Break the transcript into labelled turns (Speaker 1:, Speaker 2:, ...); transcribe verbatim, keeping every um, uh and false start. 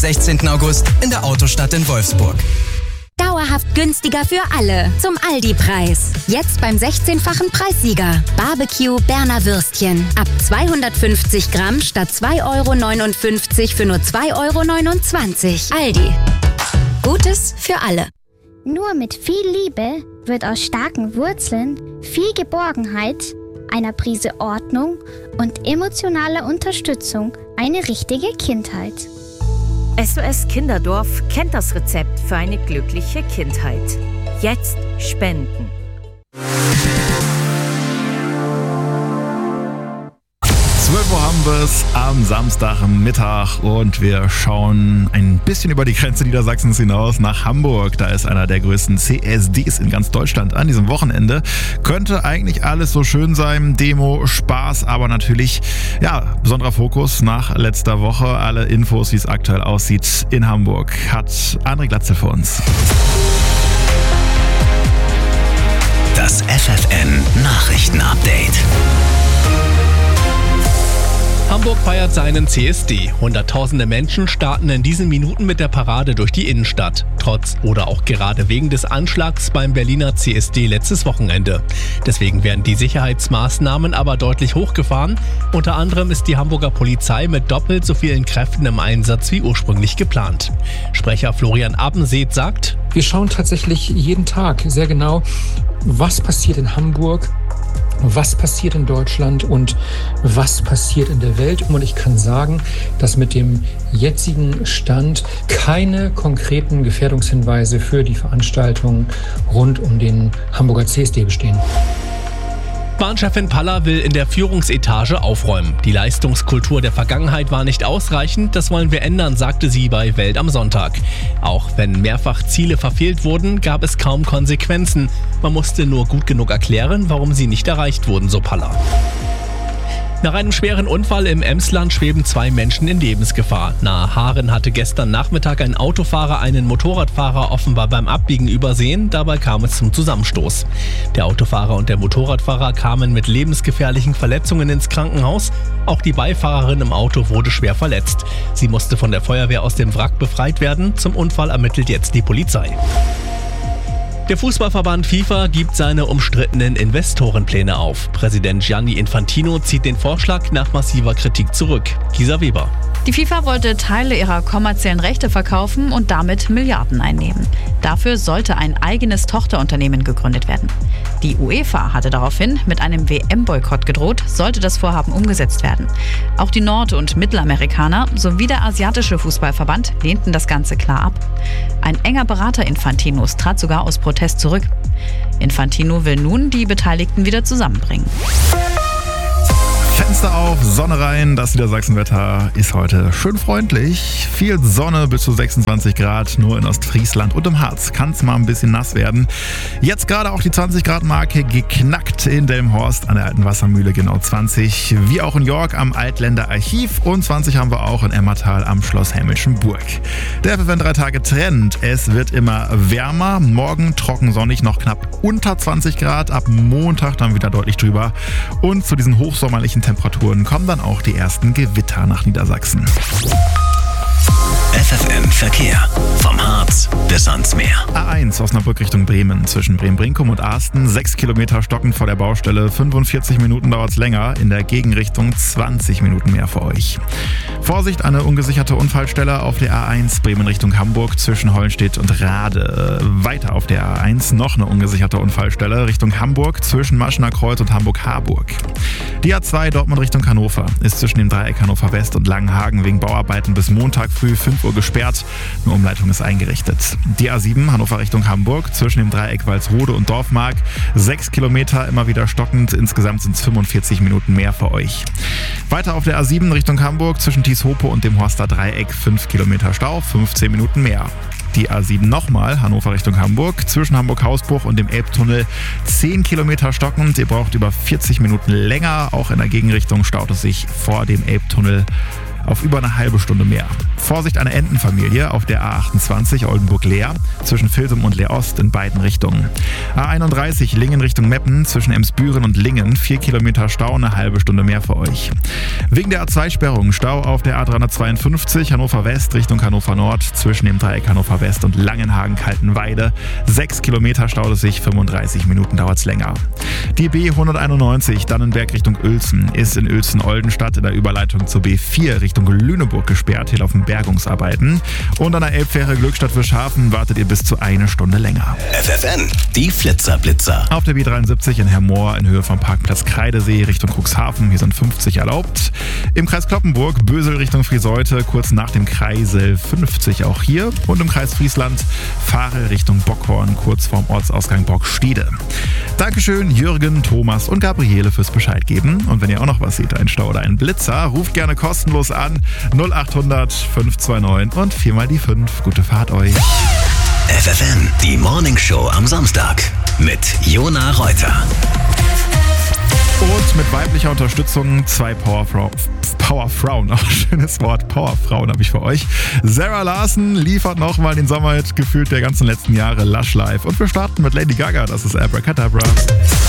Speaker 1: sechzehnten August in der Autostadt in Wolfsburg.
Speaker 2: Dauerhaft günstiger für alle. Zum Aldi-Preis. Jetzt beim sechzehnfachen Preissieger. Barbecue Berner Würstchen. Ab zweihundertfünfzig Gramm statt zwei Euro neunundfünfzig für nur zwei Euro neunundzwanzig. Aldi. Gutes für alle.
Speaker 3: Nur mit viel Liebe wird aus starken Wurzeln viel Geborgenheit, einer Prise Ordnung und emotionaler Unterstützung eine richtige Kindheit.
Speaker 4: S O S Kinderdorf kennt das Rezept für eine glückliche Kindheit. Jetzt spenden.
Speaker 5: zwölf Uhr haben wir es am Samstagmittag und wir schauen ein bisschen über die Grenze Niedersachsens hinaus nach Hamburg. Da ist einer der größten C S Ds in ganz Deutschland an diesem Wochenende. Könnte eigentlich alles so schön sein, Demo, Spaß, aber natürlich, ja, besonderer Fokus nach letzter Woche. Alle Infos, wie es aktuell aussieht in Hamburg, hat André Glatzel für uns.
Speaker 6: Das F F N Nachrichtenupdate.
Speaker 7: Hamburg feiert seinen C S D. Hunderttausende Menschen starten in diesen Minuten mit der Parade durch die Innenstadt. Trotz oder auch gerade wegen des Anschlags beim Berliner C S D letztes Wochenende. Deswegen werden die Sicherheitsmaßnahmen aber deutlich hochgefahren. Unter anderem ist die Hamburger Polizei mit doppelt so vielen Kräften im Einsatz wie ursprünglich geplant. Sprecher Florian Abendseet sagt:
Speaker 8: Wir schauen tatsächlich jeden Tag sehr genau, was passiert in Hamburg, was passiert in Deutschland und was passiert in der Welt. Und ich kann sagen, dass mit dem jetzigen Stand keine konkreten Gefährdungshinweise für die Veranstaltung rund um den Hamburger C S D bestehen.
Speaker 7: Bahnchefin Paller will in der Führungsetage aufräumen. Die Leistungskultur der Vergangenheit war nicht ausreichend, das wollen wir ändern, sagte sie bei Welt am Sonntag. Auch wenn mehrfach Ziele verfehlt wurden, gab es kaum Konsequenzen. Man musste nur gut genug erklären, warum sie nicht erreicht wurden, so Paller. Nach einem schweren Unfall im Emsland schweben zwei Menschen in Lebensgefahr. Nahe Haaren hatte gestern Nachmittag ein Autofahrer einen Motorradfahrer offenbar beim Abbiegen übersehen. Dabei kam es zum Zusammenstoß. Der Autofahrer und der Motorradfahrer kamen mit lebensgefährlichen Verletzungen ins Krankenhaus. Auch die Beifahrerin im Auto wurde schwer verletzt. Sie musste von der Feuerwehr aus dem Wrack befreit werden. Zum Unfall ermittelt jetzt die Polizei. Der Fußballverband FIFA gibt seine umstrittenen Investorenpläne auf. Präsident Gianni Infantino zieht den Vorschlag nach massiver Kritik zurück. Gisa Weber.
Speaker 9: Die FIFA wollte Teile ihrer kommerziellen Rechte verkaufen und damit Milliarden einnehmen. Dafür sollte ein eigenes Tochterunternehmen gegründet werden. Die UEFA hatte daraufhin mit einem W M-Boykott gedroht, sollte das Vorhaben umgesetzt werden. Auch die Nord- und Mittelamerikaner sowie der asiatische Fußballverband lehnten das Ganze klar ab. Ein enger Berater Infantinos trat sogar aus Protest zurück. Infantino will nun die Beteiligten wieder zusammenbringen.
Speaker 5: Fenster auf, Sonne rein. Das Niedersachsenwetter ist heute schön freundlich. Viel Sonne, bis zu sechsundzwanzig Grad. Nur in Ostfriesland und im Harz kann es mal ein bisschen nass werden. Jetzt gerade auch die zwanzig Grad Marke geknackt in Delmenhorst an der alten Wassermühle. Genau zwanzig. Wie auch in York am Altländer Archiv. Und zwanzig haben wir auch in Emmertal am Schloss Hemmelschenburg. Der F F N drei Tage Trend. Es wird immer wärmer. Morgen trocken sonnig, noch knapp unter zwanzig Grad. Ab Montag dann wieder deutlich drüber. Und zu diesen hochsommerlichen Temperaturen kommen dann auch die ersten Gewitter nach Niedersachsen.
Speaker 6: F F N Verkehr. Vom Harz bis ans Meer.
Speaker 5: A eins Osnabrück Richtung Bremen. Zwischen Bremen-Brinkum und Asten. sechs Kilometer stockend vor der Baustelle. fünfundvierzig Minuten dauert es länger. In der Gegenrichtung zwanzig Minuten mehr für euch. Vorsicht, eine ungesicherte Unfallstelle auf der A eins. Bremen Richtung Hamburg. Zwischen Hollenstedt und Rade. Weiter auf der A eins noch eine ungesicherte Unfallstelle. Richtung Hamburg. Zwischen Maschener Kreuz und Hamburg-Harburg. Die A zwei Dortmund Richtung Hannover. Ist zwischen dem Dreieck Hannover West und Langenhagen wegen Bauarbeiten bis Montag früh fünf Uhr gesperrt. Eine Umleitung ist eingerichtet. Die A sieben Hannover Richtung Hamburg zwischen dem Dreieck Walsrode und Dorfmark. Sechs Kilometer, immer wieder stockend. Insgesamt sind es fünfundvierzig Minuten mehr für euch. Weiter auf der A sieben Richtung Hamburg zwischen Thieshope und dem Horster Dreieck. fünf Kilometer Stau, fünfzehn Minuten mehr. Die A sieben nochmal, Hannover Richtung Hamburg, zwischen Hamburg-Hausbruch und dem Elbtunnel zehn Kilometer stockend. Ihr braucht über vierzig Minuten länger. Auch in der Gegenrichtung staut es sich vor dem Elbtunnel auf über eine halbe Stunde mehr. Vorsicht, eine Entenfamilie auf der A achtundzwanzig Oldenburg-Leer zwischen Filsum und Leer-Ost in beiden Richtungen. A einunddreißig Lingen Richtung Meppen zwischen Emsbüren und Lingen, vier Kilometer Stau, eine halbe Stunde mehr für euch. Wegen der A zwei Sperrung Stau auf der A dreihundertzweiundfünfzig Hannover West Richtung Hannover Nord zwischen dem Dreieck Hannover West und Langenhagen-Kaltenweide. sechs Kilometer staut es sich, fünfunddreißig Minuten dauert es länger. Die B hunderteinundneunzig Dannenberg Richtung Uelzen ist in Uelzen-Oldenstadt in der Überleitung zur B vier Richtung Lüneburg gesperrt. Hier laufen Bergungsarbeiten. Und an der Elbfähre Glückstadt-Wischhafen wartet ihr bis zu eine Stunde länger.
Speaker 6: F F N, die Flitzer-Blitzer.
Speaker 5: Auf der B dreiundsiebzig in Hermoor in Höhe vom Parkplatz Kreidesee Richtung Cuxhaven. Hier sind fünfzig erlaubt. Im Kreis Cloppenburg, Bösel Richtung Frieseute, kurz nach dem Kreisel fünfzig auch hier. Und im Kreis Friesland, Fahre Richtung Bockhorn, kurz vorm Ortsausgang Bockstiede. Dankeschön Jürgen, Thomas und Gabriele fürs Bescheid geben. Und wenn ihr auch noch was seht, ein Stau oder einen Blitzer, ruft gerne kostenlos an null achthundert fünf zwei neun und viermal die fünf. Gute Fahrt euch.
Speaker 6: F F N, die Morning Show am Samstag mit Jona Reuter.
Speaker 5: Und mit weiblicher Unterstützung zwei Powerfrauen. Powerfrauen, auch schönes Wort. Powerfrauen habe ich für euch. Sarah Larson liefert nochmal den Sommerhit gefühlt der ganzen letzten Jahre, Lush Life. Und wir starten mit Lady Gaga, das ist Abracadabra.